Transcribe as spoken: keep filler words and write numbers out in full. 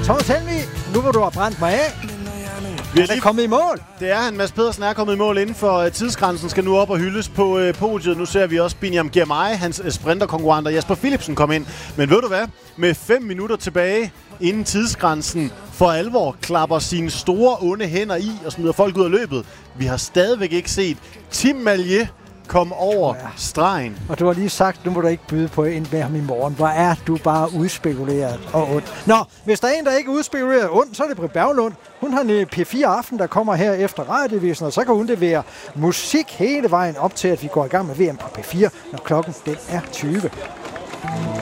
Thomas Helmig, nu hvor du har brændt mig af, Vi er der kommet i mål. Det er han. Mads Pedersen er kommet i mål inden for uh, tidsgrænsen. Skal nu op og hyldes på uh, podiet. Nu ser vi også Binyam Girmay, hans uh, sprinterkonkurrenter Jasper Philipsen kom ind. Men ved du hvad? Med fem minutter tilbage inden tidsgrænsen for alvor klapper sine store onde hænder i og smider folk ud af løbet. Vi har stadigvæk ikke set Tim Malje kom over ja. stregen. Og du har lige sagt, nu må du ikke byde på ind med ham i morgen. Hvor er du bare udspekuleret og ondt. Nå, hvis der er en, der ikke er udspekuleret ondt, så er det Britt Berglund. Hun har en P fire Aften, der kommer her efter radiovisen, og så kan hun levere musik hele vejen op til, at vi går i gang med V M på P fire, når klokken den er tyve.